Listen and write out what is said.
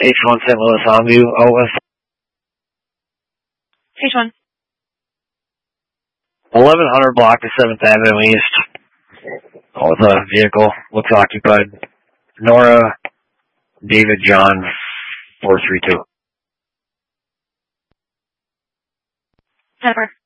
H1 St. Louis Onview, OS. H1. 1100 block to 7th Avenue East. With a vehicle. Looks occupied. Nora, David, John, 432. Jennifer.